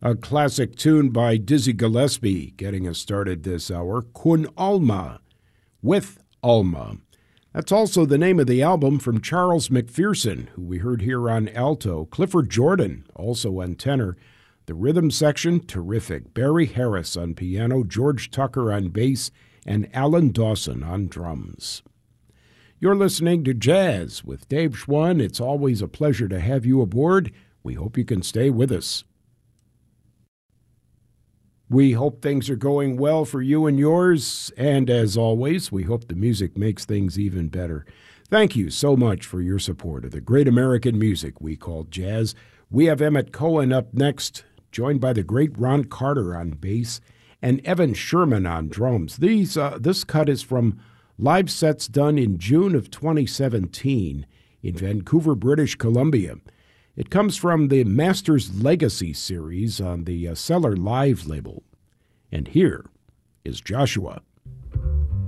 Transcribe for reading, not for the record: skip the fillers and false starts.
A classic tune by Dizzy Gillespie getting us started this hour, Kun Alma, with Alma. That's also the name of the album from Charles McPherson, who we heard here on alto, Clifford Jordan, also on tenor. The rhythm section, terrific. Barry Harris on piano, George Tucker on bass, and Alan Dawson on drums. You're listening to Jazz with Dave Schwann. It's always a pleasure to have you aboard. We hope you can stay with us. We hope things are going well for you and yours, and as always, we hope the music makes things even better. Thank you so much for your support of the great American music we call jazz. We have Emmett Cohen up next, joined by the great Ron Carter on bass and Evan Sherman on drums. This cut is from live sets done in June of 2017 in Vancouver, British Columbia. It comes from the Masters Legacy series on the Cellar Live label. And here is Joshua.